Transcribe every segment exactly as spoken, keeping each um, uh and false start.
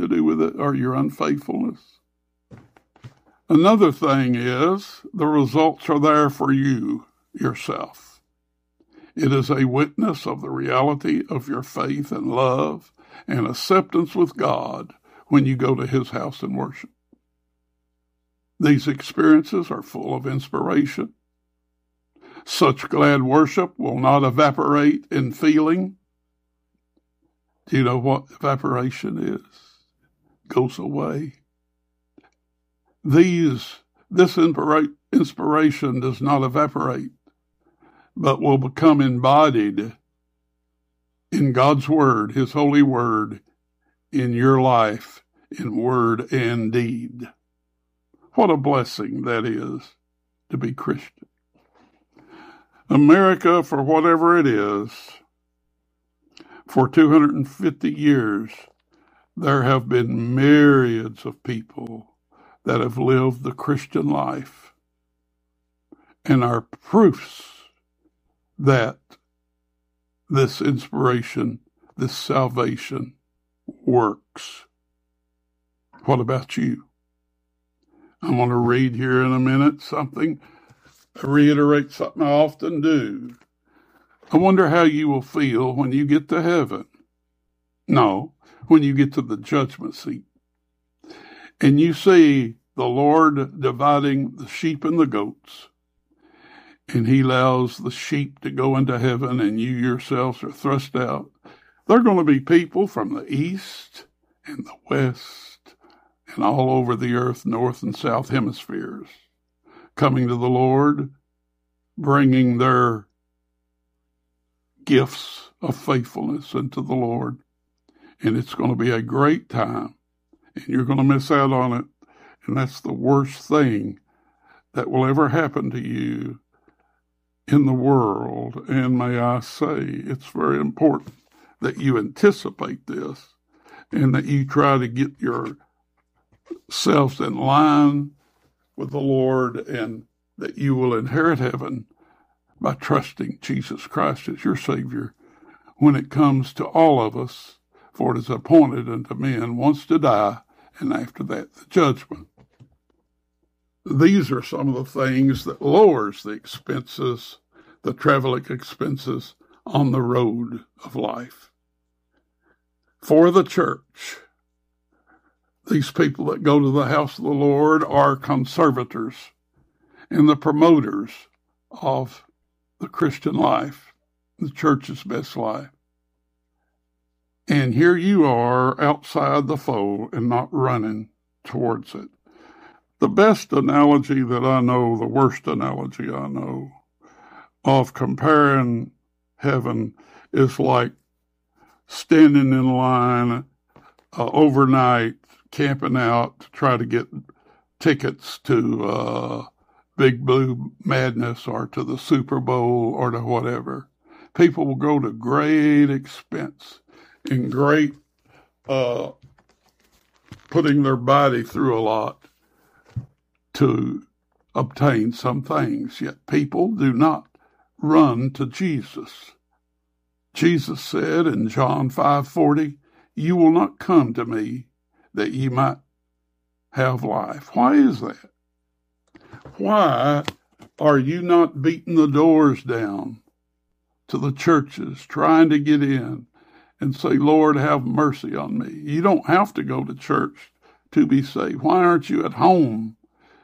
to do with it or your unfaithfulness. Another thing is the results are there for you yourself. It is a witness of the reality of your faith and love and acceptance with God when you go to his house and worship. These experiences are full of inspiration. Such glad worship will not evaporate in feeling. Do you know what evaporation is? It goes away. These, this inspiration does not evaporate, but will become embodied in God's Word, his holy Word, in your life, in word and deed. What a blessing that is to be Christian. America, for whatever it is, for two hundred fifty years, there have been myriads of people that have lived the Christian life and are proofs that this inspiration, this salvation works. What about you? I'm going to read here in a minute something, reiterate something I often do. I wonder how you will feel when you get to heaven. No, when you get to the judgment seat. And you see the Lord dividing the sheep and the goats. And he allows the sheep to go into heaven and you yourselves are thrust out. There are going to be people from the east and the west and all over the earth, north and south hemispheres, coming to the Lord, bringing their gifts of faithfulness unto the Lord. And it's going to be a great time. And you're going to miss out on it. And that's the worst thing that will ever happen to you in the world. And may I say, it's very important that you anticipate this and that you try to get yourselves in line with the Lord and that you will inherit heaven by trusting Jesus Christ as your Savior when it comes to all of us. For it is appointed unto men once to die, and after that the judgment. These are some of the things that lowers the expenses, the traveling expenses on the road of life. For the church, these people that go to the house of the Lord are conservators and the promoters of the Christian life, the church's best life. And here you are outside the fold and not running towards it. The best analogy that I know, the worst analogy I know, of comparing heaven is like standing in line uh, overnight, camping out to try to get tickets to uh, Big Blue Madness or to the Super Bowl or to whatever. People will go to great expense and great uh, putting their body through a lot to obtain some things. Yet people do not run to Jesus. Jesus said in John five forty, "You will not come to me that ye might have life." Why is that? Why are you not beating the doors down to the churches, trying to get in and say, "Lord, have mercy on me"? You don't have to go to church to be saved. Why aren't you at home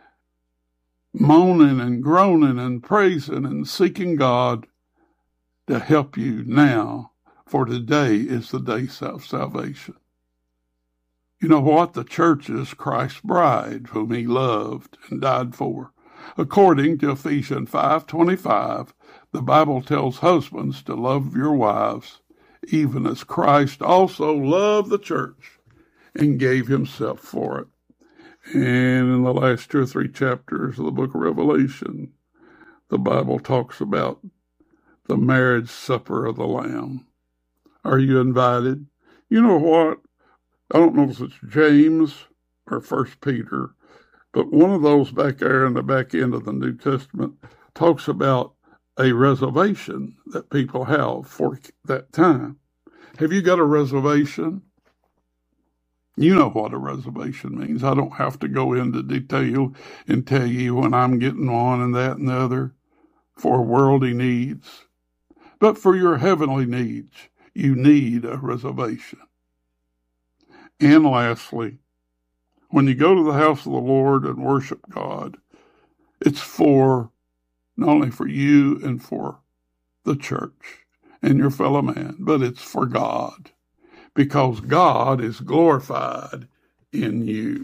moaning and groaning and praising and seeking God to help you now? For today is the day of salvation. You know what? The church is Christ's bride, whom he loved and died for. According to Ephesians five twenty-five, the Bible tells husbands to love your wives, even as Christ also loved the church and gave himself for it. And in the last two or three chapters of the book of Revelation, the Bible talks about the marriage supper of the Lamb. Are you invited? You know what? I don't know if it's James or First Peter, but one of those back there in the back end of the New Testament talks about a reservation that people have for that time. Have you got a reservation? You know what a reservation means. I don't have to go into detail and tell you when I'm getting one and that and the other for worldly needs. But for your heavenly needs, you need a reservation. And lastly, when you go to the house of the Lord and worship God, it's for, not only for you and for the church and your fellow man, but it's for God, because God is glorified in you.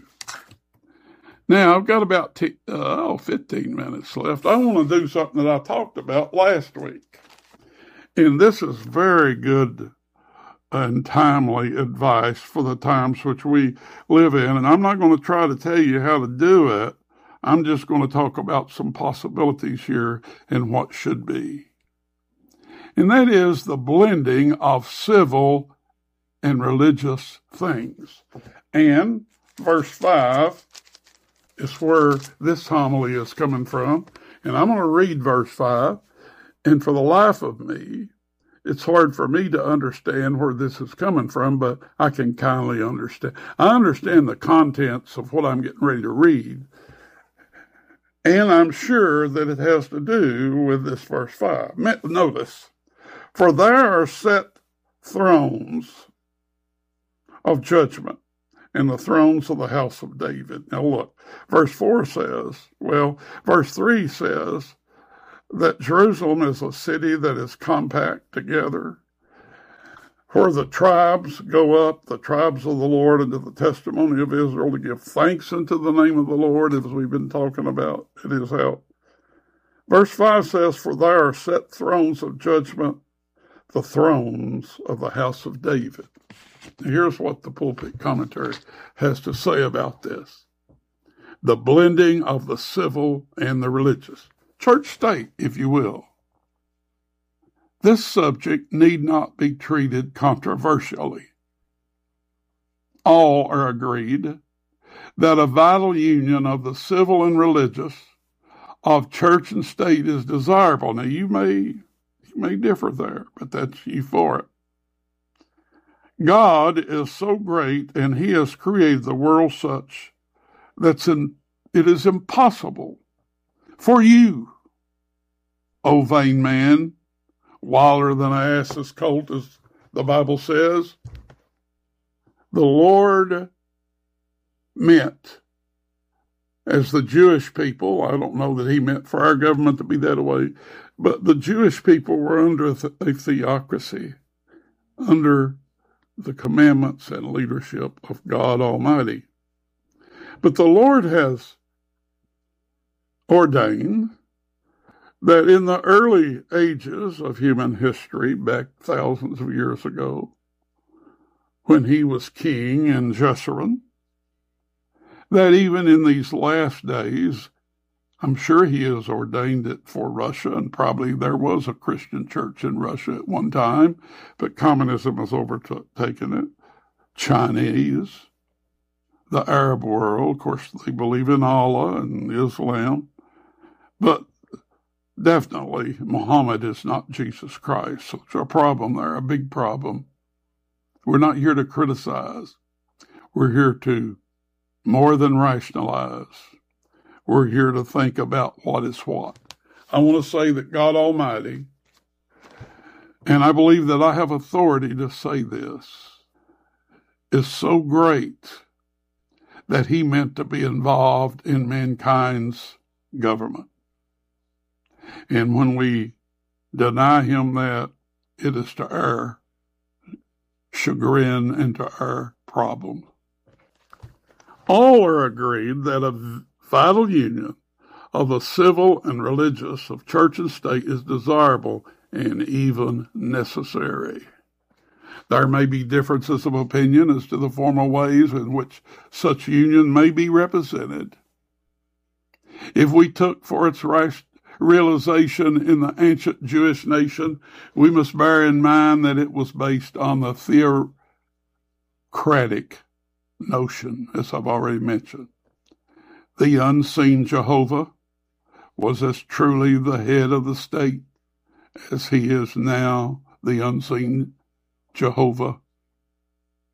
Now, I've got about t- uh, oh, fifteen minutes left. I want to do something that I talked about last week. And this is very good and timely advice for the times which we live in. And I'm not going to try to tell you how to do it. I'm just going to talk about some possibilities here and what should be. And that is the blending of civil and religious things. And verse five is where this homily is coming from. And I'm going to read verse five. And for the life of me, it's hard for me to understand where this is coming from, but I can kindly understand. I understand the contents of what I'm getting ready to read. And I'm sure that it has to do with this verse five. Notice, for there are set thrones of judgment and the thrones of the house of David. Now look, verse four says, well, verse three says that Jerusalem is a city that is compact together, where the tribes go up, the tribes of the Lord, into the testimony of Israel to give thanks unto the name of the Lord, as we've been talking about at his help. Verse five says, for there are set thrones of judgment, the thrones of the house of David. Here's what the pulpit commentary has to say about this. The blending of the civil and the religious. Church state, if you will. This subject need not be treated controversially. All are agreed that a vital union of the civil and religious, of church and state, is desirable. Now, you may, you may differ there, but that's you for it. God is so great, and he has created the world such that it is impossible for you, O vain man, wilder than an ass's colt, as the Bible says. The Lord meant, as the Jewish people, I don't know that he meant for our government to be that way, but the Jewish people were under a theocracy, under the commandments and leadership of God Almighty. But the Lord has ordained that in the early ages of human history, back thousands of years ago, when he was king in Jeshurun, that even in these last days, I'm sure he has ordained it for Russia, and probably there was a Christian church in Russia at one time, but communism has overtaken it. Chinese, the Arab world, of course, they believe in Allah and Islam, but definitely Muhammad is not Jesus Christ. So there's a problem there, a big problem. We're not here to criticize. We're here to more than rationalize. We're here to think about what is what. I want to say that God Almighty, and I believe that I have authority to say this, is so great that he meant to be involved in mankind's government. And when we deny him that, it is to our chagrin and to our problem. All are agreed that a vital union of the civil and religious, of church and state, is desirable and even necessary. There may be differences of opinion as to the formal ways in which such union may be represented. If we took for its realization in the ancient Jewish nation, we must bear in mind that it was based on the theocratic notion, as I've already mentioned. The unseen Jehovah was as truly the head of the state as he is now the unseen Jehovah.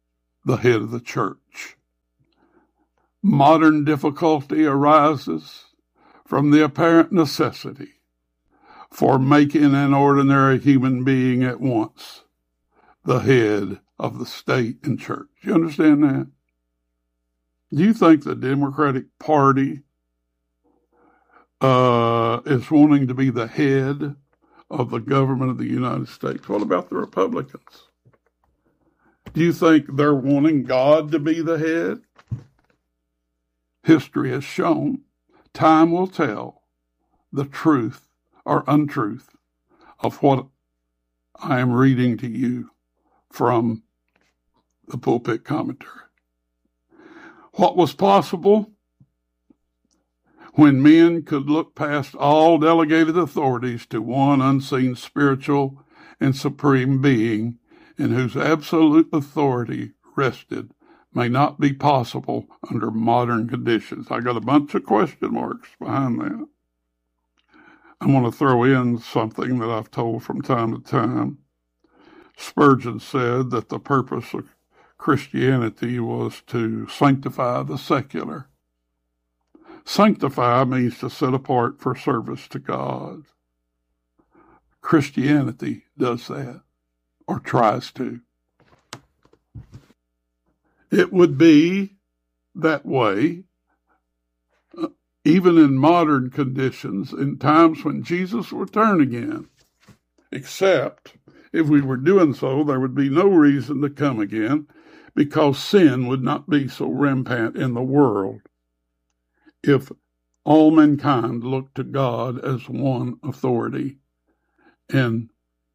the head of the church. Modern difficulty arises from the apparent necessity for making an ordinary human being at once the head of the state and church. You understand that? Do you think the Democratic Party uh, is wanting to be the head of the government of the United States? What about the Republicans? Do you think they're wanting God to be the head? History has shown, time will tell the truth or untruth of what I am reading to you from the pulpit commentary. What was possible when men could look past all delegated authorities to one unseen spiritual and supreme being in whose absolute authority rested may not be possible under modern conditions. I got a bunch of question marks behind that. I'm going to throw in something that I've told from time to time. Spurgeon said that the purpose of Christianity was to sanctify the secular. Sanctify means to set apart for service to God. Christianity does that, or tries to. It would be that way uh, even in modern conditions, in times when Jesus will return again. Except, if we were doing so, there would be no reason to come again, because sin would not be so rampant in the world if all mankind looked to God as one authority and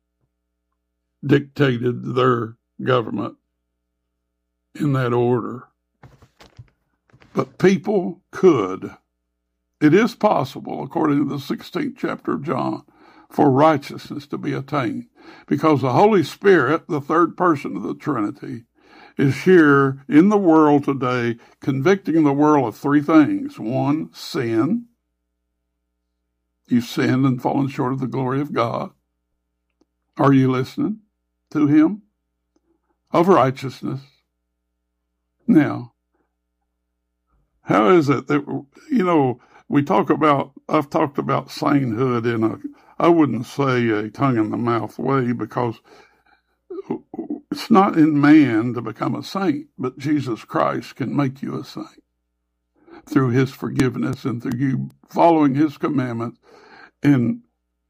dictated their government in that order. But people could. It is possible, according to the sixteenth chapter of John, for righteousness to be attained, because the Holy Spirit, the third person of the Trinity, is here in the world today, convicting the world of three things. One, sin. You've sinned and fallen short of the glory of God. Are you listening to him? Of righteousness. Now, how is it that, you know, we talk about, I've talked about sainthood in a, I wouldn't say a tongue-in-the-mouth way, because it's not in man to become a saint, but Jesus Christ can make you a saint through his forgiveness and through you following his commandments and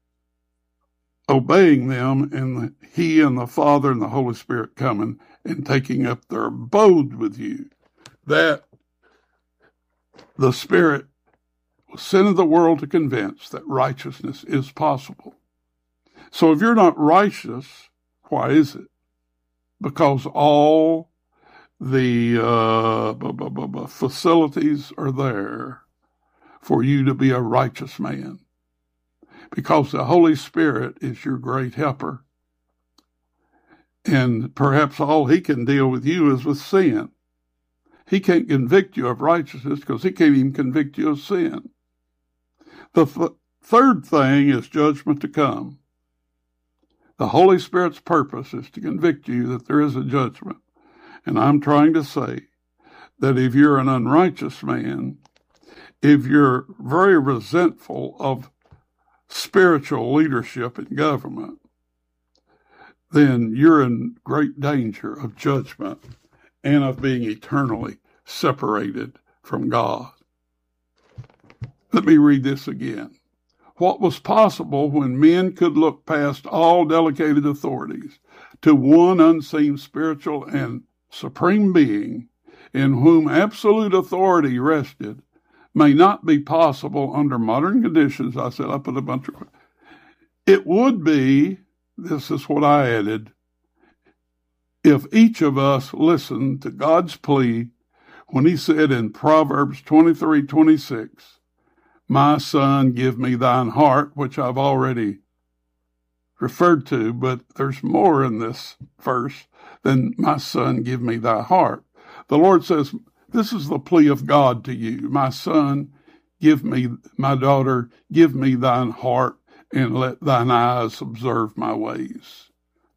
obeying them, and he and the Father and the Holy Spirit coming and taking up their abode with you. That the Spirit was sent into the world to convince that righteousness is possible. So if you're not righteous, why is it? Because all the uh, b- b- b- b- facilities are there for you to be a righteous man. Because the Holy Spirit is your great helper. And perhaps all he can deal with you is with sin. He can't convict you of righteousness because he can't even convict you of sin. The th- third thing is judgment to come. The Holy Spirit's purpose is to convict you that there is a judgment. And I'm trying to say that if you're an unrighteous man, if you're very resentful of spiritual leadership in government, then you're in great danger of judgment and of being eternally separated from God. Let me read this again. What was possible when men could look past all delegated authorities to one unseen spiritual and supreme being in whom absolute authority rested may not be possible under modern conditions. I said I put a bunch of... It would be, this is what I added, if each of us listened to God's plea when he said in Proverbs twenty-three twenty-six, "My son, give me thine heart," which I've already referred to, but there's more in this verse than "my son, give me thy heart." The Lord says, this is the plea of God to you. My son, give me, my daughter, give me thine heart, and let thine eyes observe my ways.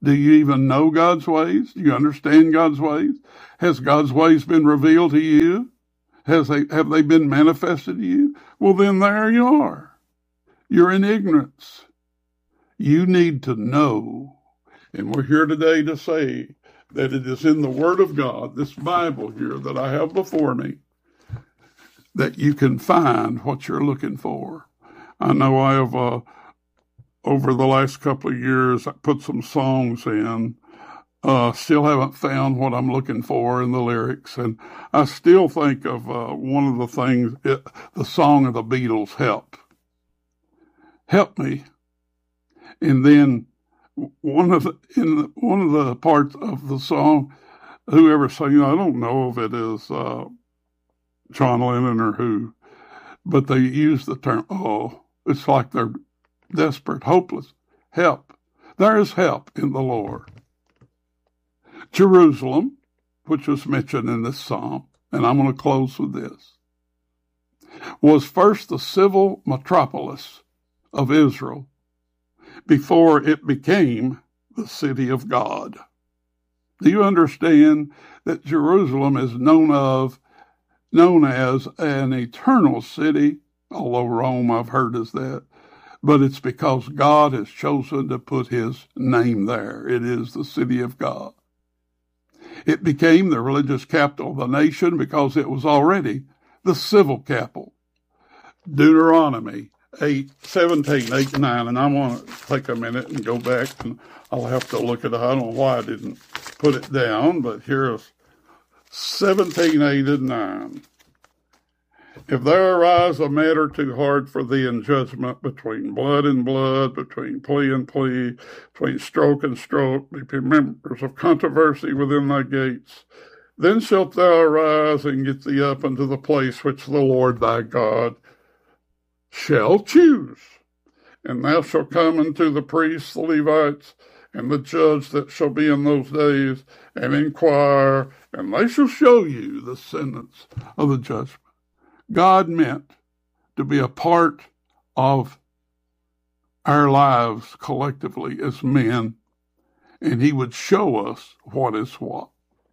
Do you even know God's ways? Do you understand God's ways? Has God's ways been revealed to you? Has they, have they been manifested to you? Well, then there you are. You're in ignorance. You need to know. And we're here today to say that it is in the Word of God, this Bible here that I have before me, that you can find what you're looking for. I know I have, uh, over the last couple of years, I put some songs in. Uh, still haven't found what I'm looking for in the lyrics. And I still think of uh, one of the things, it, the song of the Beatles, Help. Help me. And then one of the, in the, one of the parts of the song, whoever sang it, I don't know if it is uh, John Lennon or who, but they use the term, oh, it's like they're desperate, hopeless. Help. There is help in the Lord. Jerusalem, which was mentioned in this psalm, and I'm going to close with this, was first the civil metropolis of Israel before it became the city of God. Do you understand that Jerusalem is known of, known as an eternal city, although Rome I've heard is that, but it's because God has chosen to put his name there. It is the city of God. It became the religious capital of the nation because it was already the civil capital. Deuteronomy eight, seventeen, eight, and nine, and I want to take a minute and go back, and I'll have to look at it. I don't know why I didn't put it down, but here's seventeen, eight, and nine. If there arise a matter too hard for thee in judgment, between blood and blood, between plea and plea, between stroke and stroke, between members of controversy within thy gates, then shalt thou arise and get thee up unto the place which the Lord thy God shall choose. And thou shalt come unto the priests, the Levites, and the judge that shall be in those days, and inquire, and they shall show you the sentence of the judgment. God meant to be a part of our lives collectively as men, and he would show us what is what.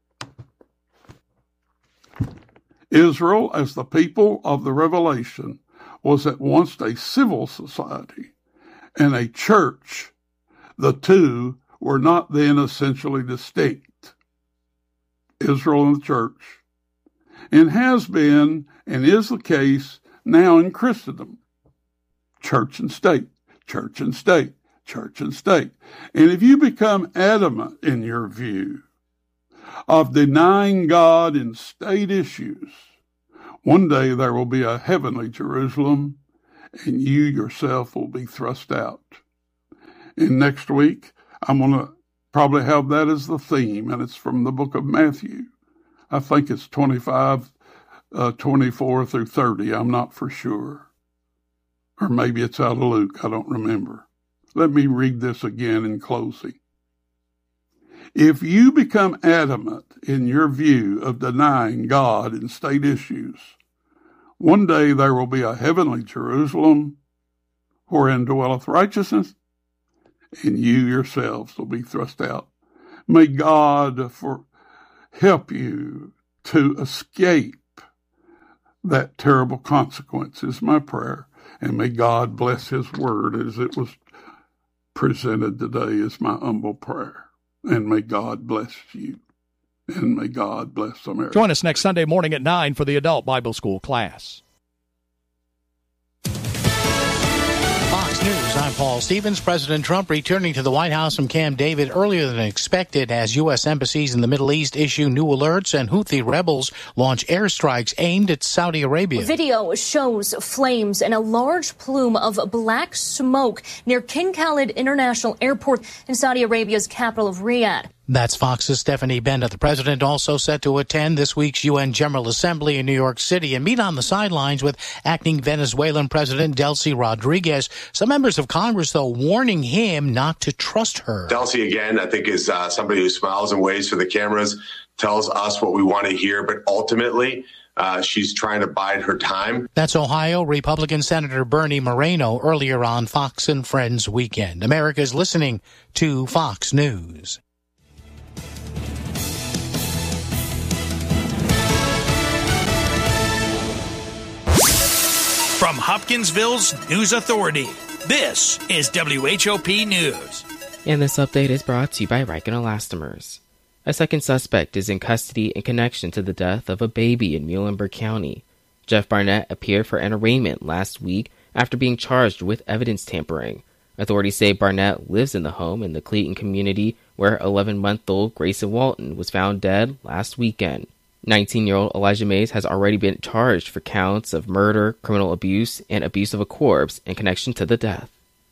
Israel, as the people of the Revelation, was at once a civil society and a church. The two were not then essentially distinct, Israel and the church, and has been and is the case now in Christendom. Church and state, church and state, church and state. And if you become adamant in your view of denying God in state issues, one day there will be a heavenly Jerusalem, and you yourself will be thrust out. And next week, I'm going to probably have that as the theme, and it's from the book of Matthew. I think it's twenty-five, uh, twenty-four through thirty. I'm not for sure. Or maybe it's out of Luke. I don't remember. Let me read this again in closing. If you become adamant in your view of denying God in state issues, one day there will be a heavenly Jerusalem wherein dwelleth righteousness, and you yourselves will be thrust out. May God for help you to escape that terrible consequence is my prayer. And may God bless his word as it was presented today is my humble prayer. And may God bless you. And may God bless America. Join us next Sunday morning at nine for the Adult Bible School class. Fox News, I'm Paul Stevens. President Trump returning to the White House from Camp David earlier than expected as U S embassies in the Middle East issue new alerts and Houthi rebels launch airstrikes aimed at Saudi Arabia. Video shows flames and a large plume of black smoke near King Khalid International Airport in Saudi Arabia's capital of Riyadh. That's Fox's Stephanie Bennett. The president also set to attend this week's U N General Assembly in New York City and meet on the sidelines with acting Venezuelan President Delcy Rodriguez. Some members of Congress, though, warning him not to trust her. Delcy, again, I think is uh, somebody who smiles and waves for the cameras, tells us what we want to hear, but ultimately, Uh, she's trying to bide her time. That's Ohio Republican Senator Bernie Moreno earlier on Fox and Friends Weekend. America's listening to Fox News. From Hopkinsville's News Authority, this is W H O P News. And this update is brought to you by Riken Elastomers. A second suspect is in custody in connection to the death of a baby in Muhlenberg County. Jeff Barnett appeared for an arraignment last week after being charged with evidence tampering. Authorities say Barnett lives in the home in the Clayton community where eleven-month-old Grayson Walton was found dead last weekend. nineteen-year-old Elijah Mays has already been charged for counts of murder, criminal abuse, and abuse of a corpse in connection to the death.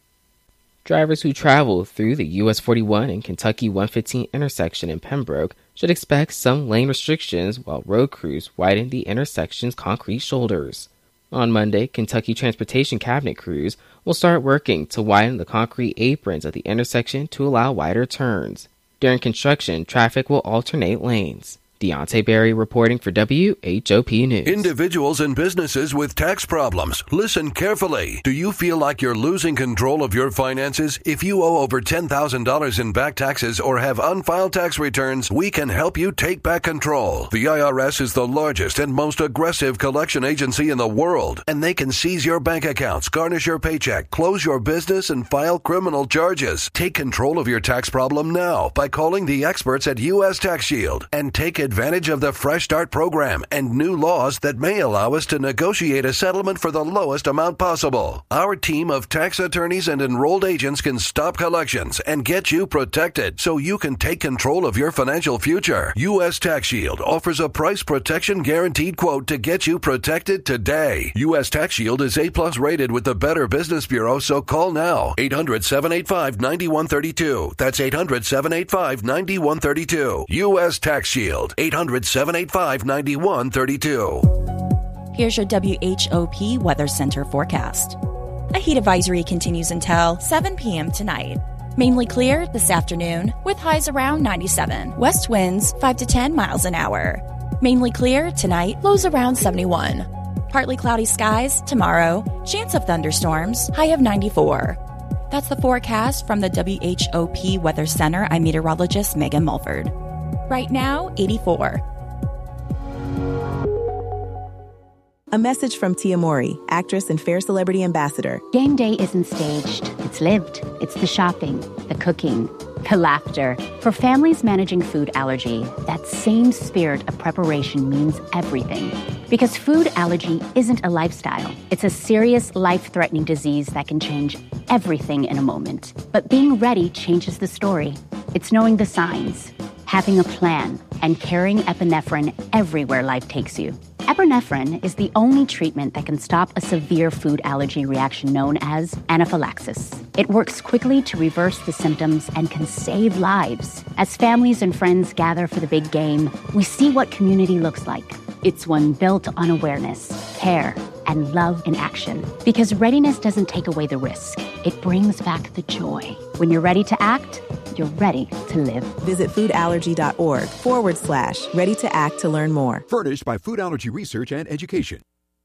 Drivers who travel through the U S forty-one and Kentucky one fifteen intersection in Pembroke should expect some lane restrictions while road crews widen the intersection's concrete shoulders. On Monday, Kentucky Transportation Cabinet crews will start working to widen the concrete aprons at the intersection to allow wider turns. During construction, traffic will alternate lanes. Deontay Berry reporting for W H O P News. Individuals and businesses with tax problems, listen carefully. Do you feel like you're losing control of your finances? If you owe over ten thousand dollars in back taxes or have unfiled tax returns, we can help you take back control. The I R S is the largest and most aggressive collection agency in the world, and they can seize your bank accounts, garnish your paycheck, close your business, and file criminal charges. Take control of your tax problem now by calling the experts at U S Tax Shield and take advantage of the Fresh Start program and new laws that may allow us to negotiate a settlement for the lowest amount possible. Our team of tax attorneys and enrolled agents can stop collections and get you protected so you can take control of your financial future. U S Tax Shield offers a price protection guaranteed quote to get you protected today. U S Tax Shield is A plus rated with the Better Business Bureau, so call now. eight hundred, seven eight five, nine one three two. That's eight hundred, seven eight five, nine one three two. U S Tax Shield. eight hundred, seven eight five, nine one three two. Here's your W H O P Weather Center forecast. A heat advisory continues until seven p.m. tonight. Mainly clear this afternoon with highs around ninety-seven. West winds five to ten miles an hour. Mainly clear tonight, lows around seventy-one. Partly cloudy skies tomorrow. Chance of thunderstorms, high of ninety-four. That's the forecast from the W H O P Weather Center. I'm meteorologist Megan Mulford. Right now, eighty-four. A message from Tia Mori, actress and Fair Celebrity Ambassador. Game day isn't staged. It's lived. It's the shopping, the cooking, the laughter. For families managing food allergy, that same spirit of preparation means everything. Because food allergy isn't a lifestyle. It's a serious, life-threatening disease that can change everything in a moment. But being ready changes the story. It's knowing the signs, having a plan, and carrying epinephrine everywhere life takes you. Epinephrine is the only treatment that can stop a severe food allergy reaction known as anaphylaxis. It works quickly to reverse the symptoms and can save lives. As families and friends gather for the big game, we see what community looks like. It's one built on awareness, care, and love in action. Because readiness doesn't take away the risk. It brings back the joy. When you're ready to act, you're ready to live. Visit foodallergy.org forward slash ready to act to learn more. Furnished by Food Allergy Research and Education.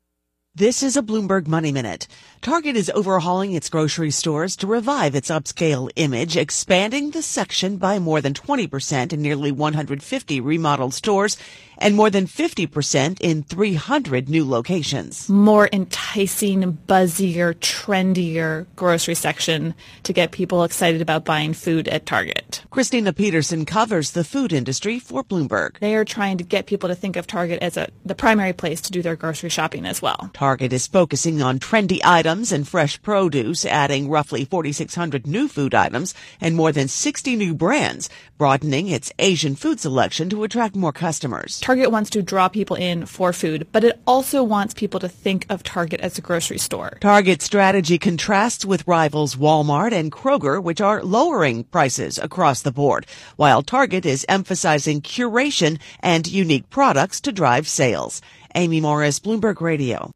This is a Bloomberg Money Minute. Target is overhauling its grocery stores to revive its upscale image, expanding the section by more than twenty percent in nearly one hundred fifty remodeled stores and more than fifty percent in three hundred new locations. More enticing, buzzier, trendier grocery section to get people excited about buying food at Target. Christina Peterson covers the food industry for Bloomberg. They are trying to get people to think of Target as a, the primary place to do their grocery shopping as well. Target is focusing on trendy items and fresh produce, adding roughly forty-six hundred new food items and more than sixty new brands, broadening its Asian food selection to attract more customers. Target wants to draw people in for food, but it also wants people to think of Target as a grocery store. Target's strategy contrasts with rivals Walmart and Kroger, which are lowering prices across the board, while Target is emphasizing curation and unique products to drive sales. Amy Morris, Bloomberg Radio.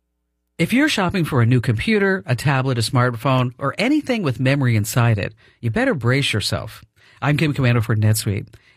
If you're shopping for a new computer, a tablet, a smartphone, or anything with memory inside it, you better brace yourself. I'm Kim Komando for NetSuite.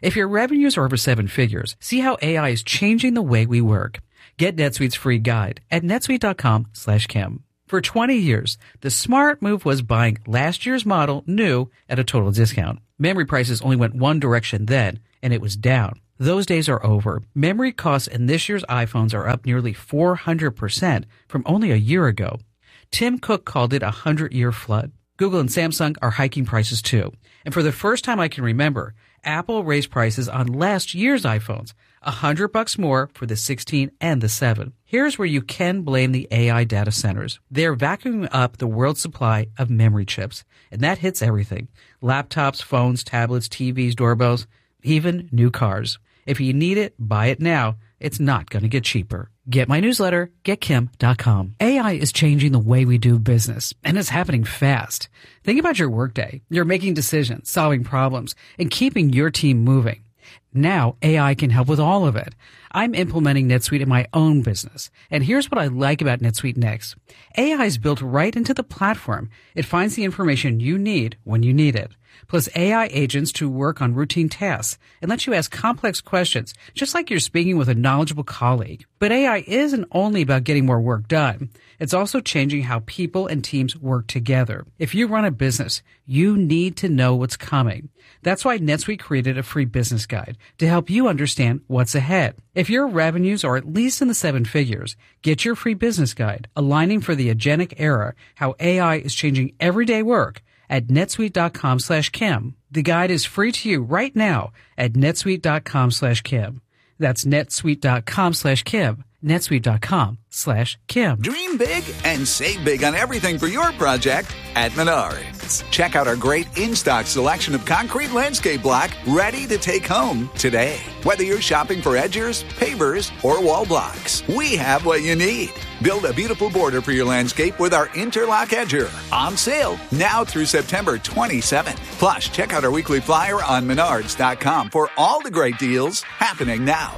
If your revenues are over seven figures, see how A I is changing the way we work. Get NetSuite's free guide at netsuite.com slash Kim. For twenty years, the smart move was buying last year's model new at a total discount. Memory prices only went one direction then, and it was down. Those days are over. Memory costs in this year's iPhones are up nearly four hundred percent from only a year ago. Tim Cook called it a hundred-year flood. Google and Samsung are hiking prices too. And for the first time I can remember, Apple raised prices on last year's iPhones, a hundred bucks more for the sixteen and the seven. Here's where you can blame the A I data centers. They're vacuuming up the world's supply of memory chips, and that hits everything. Laptops, phones, tablets, T Vs, doorbells, even new cars. If you need it, buy it now. It's not going to get cheaper. Get my newsletter, get kim dot com. A I is changing the way we do business, and it's happening fast. Think about your workday. You're making decisions, solving problems, and keeping your team moving. Now, A I can help with all of it. I'm implementing NetSuite in my own business, and here's what I like about NetSuite Next. A I is built right into the platform. It finds the information you need when you need it. Plus A I agents to work on routine tasks and let you ask complex questions, just like you're speaking with a knowledgeable colleague. But A I isn't only about getting more work done. It's also changing how people and teams work together. If you run a business, you need to know what's coming. That's why NetSuite created a free business guide to help you understand what's ahead. If your revenues are at least in the seven figures, get your free business guide, Aligning for the Agentic Era, How A I is Changing Everyday Work, at netsuite.com slash Kim. The guide is free to you right now at netsuite.com slash Kim. That's netsuite.com slash Kim. netsuite.com slash Kim. Dream big and save big on everything for your project at Menards. Check out our great in-stock selection of concrete landscape block ready to take home today. Whether you're shopping for edgers, pavers, or wall blocks, we have what you need. Build a beautiful border for your landscape with our Interlock Edger. On sale now through September twenty-seventh. Plus, check out our weekly flyer on menards dot com for all the great deals happening now.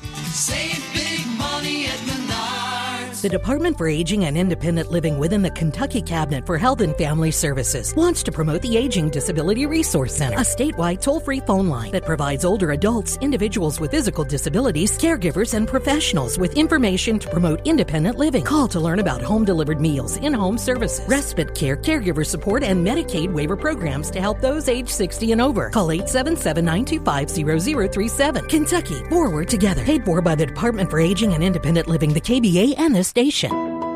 Save big money at Menards. The Department for Aging and Independent Living within the Kentucky Cabinet for Health and Family Services wants to promote the Aging Disability Resource Center, a statewide toll-free phone line that provides older adults, individuals with physical disabilities, caregivers, and professionals with information to promote independent living. Call to learn about home-delivered meals, in-home services, respite care, caregiver support, and Medicaid waiver programs to help those age sixty and over. Call eight seven seven, nine two five, zero zero three seven. Kentucky, forward together. Paid for by the Department for Aging and Independent Living, the K B A, and this station.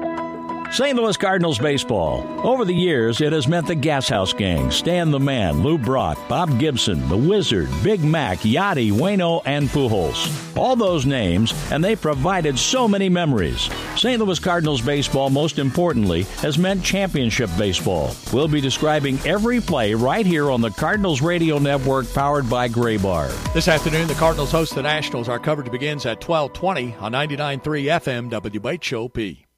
Saint Louis Cardinals baseball. Over the years, it has meant the Gas House Gang, Stan the Man, Lou Brock, Bob Gibson, the Wizard, Big Mac, Yachty, Waino, and Pujols. All those names, and they provided so many memories. Saint Louis Cardinals baseball, most importantly, has meant championship baseball. We'll be describing every play right here on the Cardinals Radio Network, powered by Graybar. This afternoon, the Cardinals host the Nationals. Our coverage begins at twelve twenty on ninety-nine point three F M W H O P.